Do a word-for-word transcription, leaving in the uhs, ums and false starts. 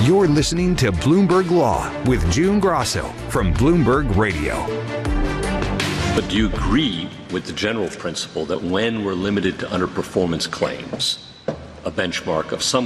You're listening to Bloomberg Law with June Grosso from Bloomberg Radio. But do you agree with the general principle that when we're limited to underperformance claims, a benchmark of some